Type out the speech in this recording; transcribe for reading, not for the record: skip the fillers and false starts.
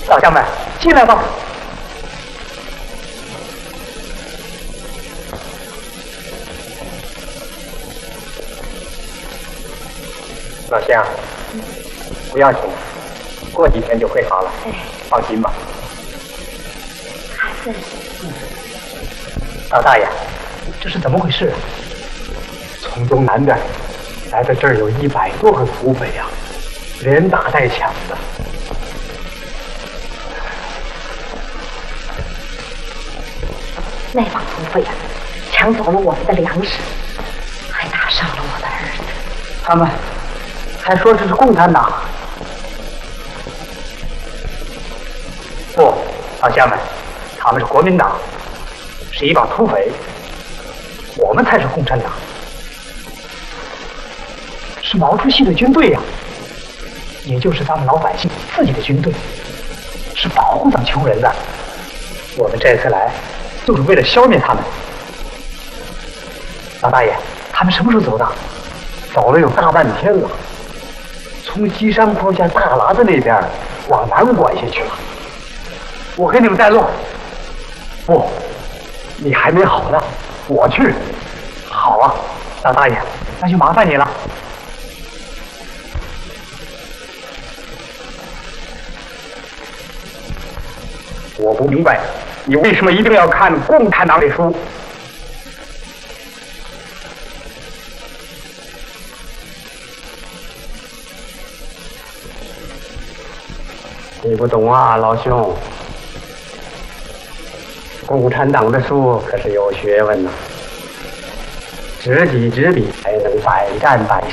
老乡们，进来吧。老乡，不要紧，过几天就会好了。放心吧。 还真是。 老大爷，这是怎么回事？从东南的来到这儿有100多个土匪啊，连打带抢的。 那帮土匪啊，抢走了我们的粮食，还打伤了我的儿子。 他们还说这是共产党。不，老乡们，他们是国民党，是一帮土匪，我们才是共产党，是毛主席的军队呀，也就是咱们老百姓自己的军队，是保护咱们穷人的。我们这次来就是为了消灭他们。老大爷，他们什么时候走的？走了有大半天了，从鸡山坡下大喇子那边往南拐下去了。我给你们带路。不，你还没好呢，我去。好啊，老大爷，那就麻烦你了。我不明白，你为什么一定要看共产党的书？你不懂啊，老兄。共产党的书可是有学问呐，知己知彼才能百战百